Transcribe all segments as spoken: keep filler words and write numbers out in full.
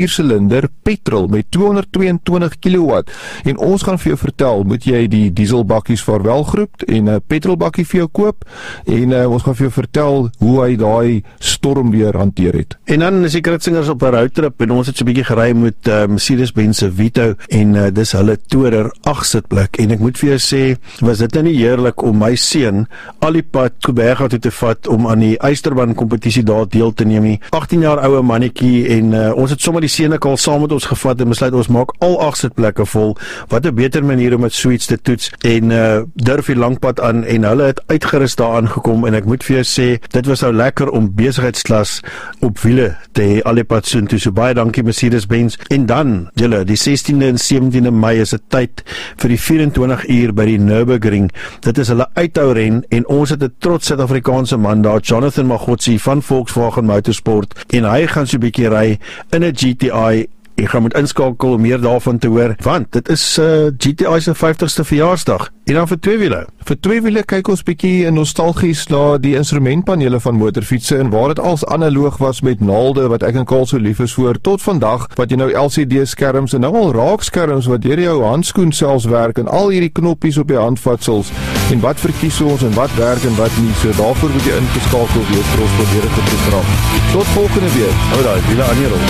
viersilinder petrol met tweehonderdtweeëntwintig kilowatt. En ons gaan vir jou vertel, moet jy die dieselbakkies vaarwel groep en 'n petrolbakkie vir jou koop en uh, ons gaan vir jou vertel hoe hy daai storm weer hanteer het. En dan is die kritsingers op 'n roadtrip en ons het so 'n bietjie gery met uh, Mercedes-Benz se Vito en uh, dis hulle Tourer agt sitplek en ek moet vir jou sê, was dit nou nie heerlik om my seun al die pad Kuiberga toe te vat om aan die Eysterbaan kompetisie daar deel te neem nie. agttien jaar oue mannetjie en uh, ons het sommer die seun al saam met ons gevat en besluit ons maak al agt sitplekke vol. Wat 'n beter manier om dit suits te toets en uh, durf die langpad aan en hulle het uitgerus daar aangekom en ek moet vir jou sê, dit was nou lekker om besigheidsklas op wiele te hê al die pad soontoe. So baie dankie Mercedes-Benz. En dan, julle, die sestiende en sewentiende Mei is 'n tyd vir die vyf-en-twintig uur by die Nürburgring. Dit is hulle uithouren en ons het 'n trots Suid-Afrikaanse man daar, Jonathan Magotsi van Volkswagen Motorsport en hy gaan so 'n bietjie ry in 'n G T I. Ek gaan moet inskakel om meer daarvan te hoor, want dit is uh, G T I se vyftigste verjaarsdag. En dan vir tweewiele. Vir tweewiele kyk ons bietjie nostalgies na die instrumentpanele van motorfietsse en waar dit als analoog was met naalde wat ek en Karl so lief is voor, tot vandag wat jy nou L C D-skerms en nou al raakskerms wat deur jou handskoen selfs werk en al hierdie knoppies op die handvatsels en wat verkies ons en wat werk en wat nie. So daarvoor moet jy ingeskakel wees vir ons volledige program. Tot volgende week. Hou daai wiele aan die rol.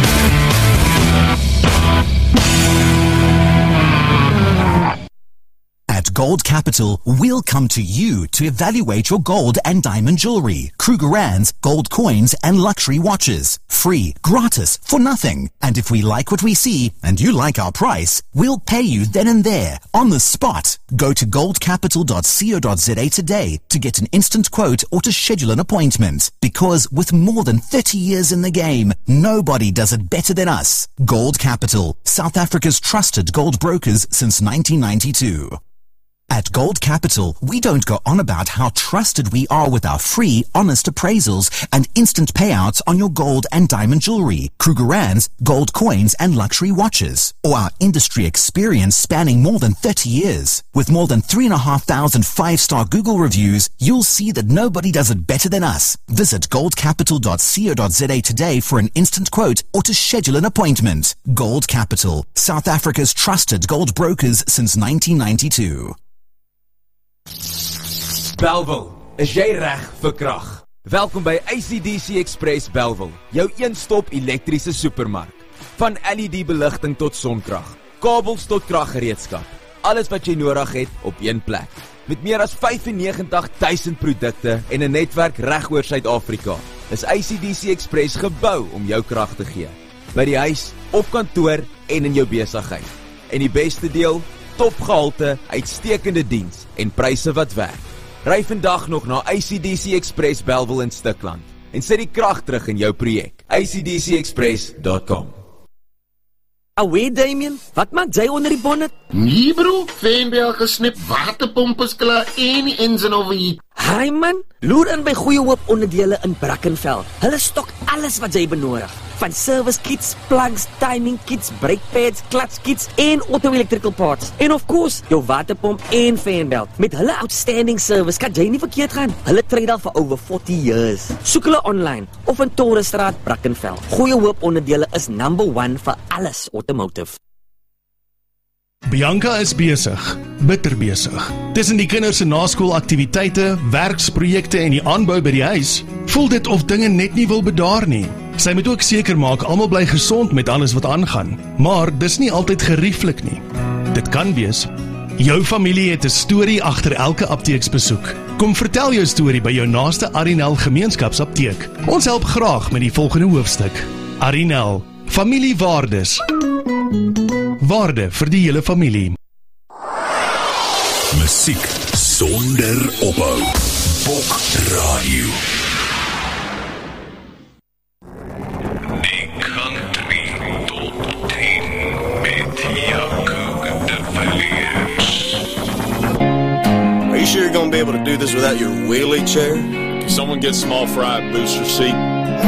At Gold Capital, we'll come to you to evaluate your gold and diamond jewelry, Krugerrands, gold coins, and luxury watches. Free, gratis, for nothing. And if we like what we see, and you like our price, we'll pay you then and there, on the spot. Go to gold capital dot co dot za today to get an instant quote or to schedule an appointment. Because with more than thirty years in the game, nobody does it better than us. Gold Capital, South Africa's trusted gold brokers since nineteen ninety-two. At Gold Capital, we don't go on about how trusted we are with our free, honest appraisals and instant payouts on your gold and diamond jewelry, Krugerrands, gold coins and luxury watches, or our industry experience spanning more than thirty years. With more than three and a half thousand five-star Google reviews, you'll see that nobody does it better than us. Visit gold capital dot co dot za today for an instant quote or to schedule an appointment. Gold Capital, South Africa's trusted gold brokers since nineteen ninety-two. Bellville, is jy reg vir krag? Welkom by A C D C Express Bellville, jou een-stop elektriese supermark. Van L E D beligting tot sonkrag, kabels tot kraggereedskap. Alles wat jy nodig het op een plek. Met meer as vyfennegentig duisend produkte en 'n netwerk reg oor Suid-Afrika, is A C D C Express gebou om jou krag te gee. By die huis, op kantoor en in jou besigheid. En die beste deel, topgehalte, uitstekende diens en pryse wat werk. Ry vandag nog na A C D C Express Bellville in Stikland en sit die krag terug in jou projek. A C D C express dot com. Awee Damien, wat maak jy onder die bonnet? Nee bro, Fynbel gesnip, waterpomp is klaar en die engine overheat. Hi man, loer in by Goeie Hoop onderdele in Brackenfell. Hulle stok alles wat jy benodig. Van service kits, plugs, timing kits, brake pads, clutch kits en auto-electrical parts. En of course, jou waterpomp en fanbelt. Met hulle outstanding service kan jy nie verkeerd gaan. Hulle trade al vir over forty years. Soek hulle online of in Torenstraat, Brackenfell. Goeie Hoop onderdele is number one vir alles automotive. Bianca is besig, bitter besig. Tussen die kinders se naskoolaktiwiteite, werksprojekte en die aanbou by die huis, voel dit of dinge net nie wil bedaar nie. Sy moet ook seker maak almal bly gesond met alles wat aangaan, maar dis nie altyd gerieflik nie. Dit kan wees. Jou familie het 'n storie agter elke apteeksbesoek. Kom vertel jou storie by jou naaste Arinel gemeenskapsapteek. Ons help graag met die volgende hoofstuk. Arinel, familiewaardes. Waarde vir die hele familie. Musiek sonder ophou. Bok Radio. Die country top tien met Jaco de Villiers. Are you sure you're going to be able to do this without your wheelie chair? Can someone get small fry booster seat?